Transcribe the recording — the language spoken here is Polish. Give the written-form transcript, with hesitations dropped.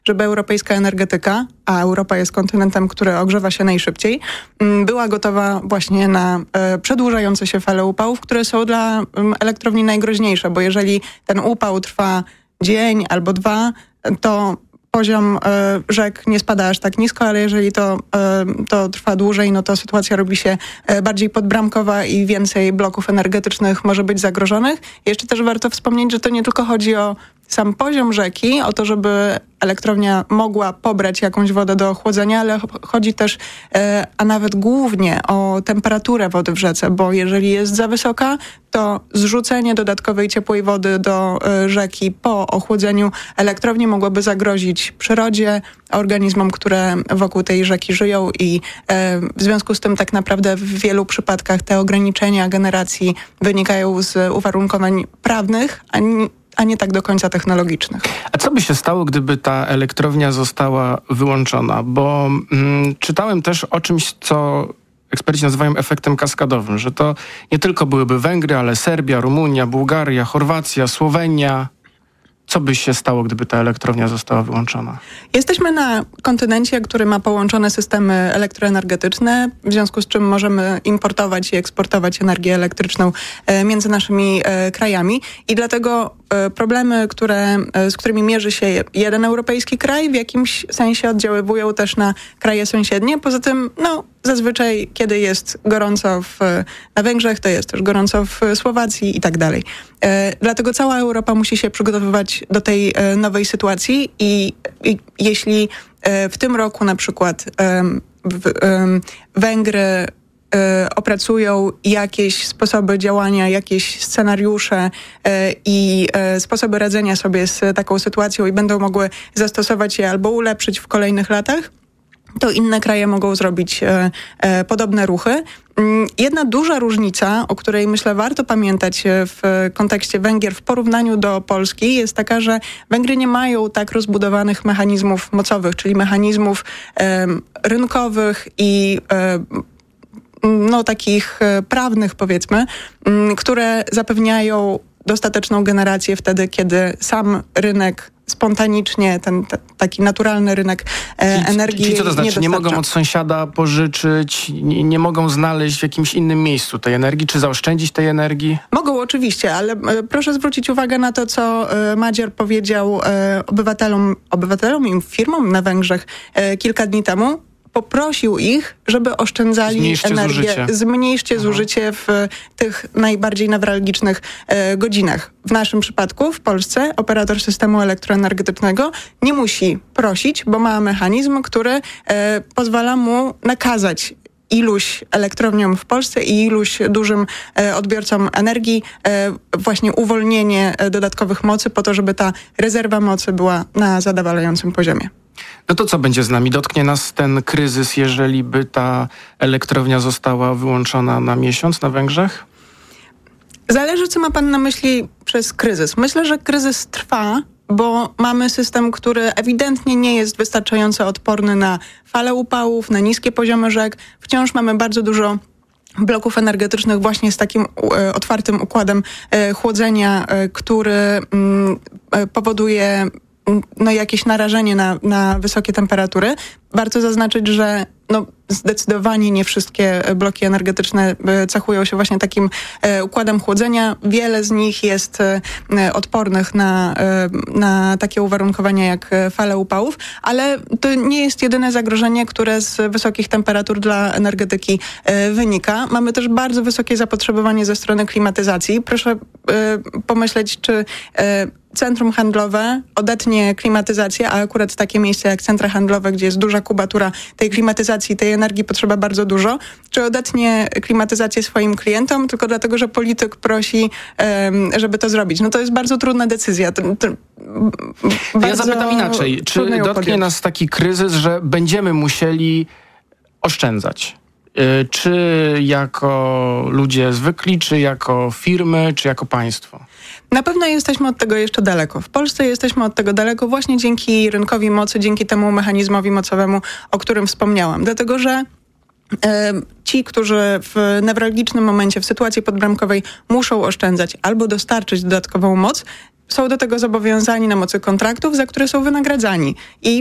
żeby europejska energetyka, a Europa jest kontynentem, który ogrzewa się najszybciej, była gotowa właśnie na przedłużające się fale upałów, które są dla elektrowni najgroźniejsze, bo jeżeli ten upał trwa dzień albo dwa, to poziom rzek nie spada aż tak nisko, ale jeżeli to trwa dłużej, no to sytuacja robi się bardziej podbramkowa i więcej bloków energetycznych może być zagrożonych. Jeszcze też warto wspomnieć, że to nie tylko chodzi o sam poziom rzeki, o to, żeby elektrownia mogła pobrać jakąś wodę do chłodzenia, ale chodzi też, a nawet głównie o temperaturę wody w rzece, bo jeżeli jest za wysoka, to zrzucenie dodatkowej ciepłej wody do rzeki po ochłodzeniu elektrowni mogłoby zagrozić przyrodzie, organizmom, które wokół tej rzeki żyją i w związku z tym tak naprawdę w wielu przypadkach te ograniczenia generacji wynikają z uwarunkowań prawnych, a nie tak do końca technologicznych. A co by się stało, gdyby ta elektrownia została wyłączona? Bo czytałem też o czymś, co eksperci nazywają efektem kaskadowym, że to nie tylko byłyby Węgry, ale Serbia, Rumunia, Bułgaria, Chorwacja, Słowenia. Co by się stało, gdyby ta elektrownia została wyłączona? Jesteśmy na kontynencie, który ma połączone systemy elektroenergetyczne, w związku z czym możemy importować i eksportować energię elektryczną między naszymi krajami i dlatego problemy, z którymi mierzy się jeden europejski kraj, w jakimś sensie oddziaływują też na kraje sąsiednie. Poza tym, zazwyczaj, kiedy jest gorąco na Węgrzech, to jest też gorąco w Słowacji i tak dalej. Dlatego cała Europa musi się przygotowywać do tej nowej sytuacji i jeśli w tym roku na przykład Węgry opracują jakieś sposoby działania, jakieś scenariusze i sposoby radzenia sobie z taką sytuacją i będą mogły zastosować je albo ulepszyć w kolejnych latach, to inne kraje mogą zrobić podobne ruchy. Jedna duża różnica, o której myślę warto pamiętać w kontekście Węgier w porównaniu do Polski, jest taka, że Węgry nie mają tak rozbudowanych mechanizmów mocowych, czyli mechanizmów rynkowych i takich prawnych, powiedzmy, które zapewniają dostateczną generację wtedy, kiedy sam rynek spontanicznie, ten taki naturalny rynek energii Czyli co to znaczy? nie mogą od sąsiada pożyczyć, nie mogą znaleźć w jakimś innym miejscu tej energii, czy zaoszczędzić tej energii? Mogą oczywiście, ale proszę zwrócić uwagę na to, co Magyar powiedział obywatelom i firmom na Węgrzech kilka dni temu. Poprosił ich, żeby oszczędzali energię. Zmniejszcie zużycie w tych najbardziej newralgicznych godzinach. W naszym przypadku, w Polsce, operator systemu elektroenergetycznego nie musi prosić, bo ma mechanizm, który pozwala mu nakazać iluś elektrowniom w Polsce i iluś dużym odbiorcom energii właśnie uwolnienie dodatkowych mocy po to, żeby ta rezerwa mocy była na zadowalającym poziomie. No to co będzie z nami? Dotknie nas ten kryzys, jeżeli by ta elektrownia została wyłączona na miesiąc na Węgrzech? Zależy, co ma pan na myśli przez kryzys. Myślę, że kryzys trwa, bo mamy system, który ewidentnie nie jest wystarczająco odporny na fale upałów, na niskie poziomy rzek. Wciąż mamy bardzo dużo bloków energetycznych właśnie z takim otwartym układem chłodzenia, który powoduje jakieś narażenie na wysokie temperatury. Warto zaznaczyć, że zdecydowanie nie wszystkie bloki energetyczne cechują się właśnie takim układem chłodzenia. Wiele z nich jest odpornych na takie uwarunkowania jak fale upałów, ale to nie jest jedyne zagrożenie, które z wysokich temperatur dla energetyki wynika. Mamy też bardzo wysokie zapotrzebowanie ze strony klimatyzacji. Proszę pomyśleć, czy centrum handlowe odetnie klimatyzację, a akurat takie miejsce jak centra handlowe, gdzie jest duża kubatura tej klimatyzacji, tej energii potrzeba bardzo dużo, czy odetnie klimatyzację swoim klientom tylko dlatego, że polityk prosi, żeby to zrobić. To jest bardzo trudna decyzja. Ja zapytam inaczej. Czy dotknie nas taki kryzys, że będziemy musieli oszczędzać? Czy jako ludzie zwykli, czy jako firmy, czy jako państwo? Na pewno jesteśmy od tego jeszcze daleko. W Polsce jesteśmy od tego daleko właśnie dzięki rynkowi mocy, dzięki temu mechanizmowi mocowemu, o którym wspomniałam. Dlatego, że ci, którzy w newralgicznym momencie, w sytuacji podbramkowej muszą oszczędzać albo dostarczyć dodatkową moc, są do tego zobowiązani na mocy kontraktów, za które są wynagradzani. I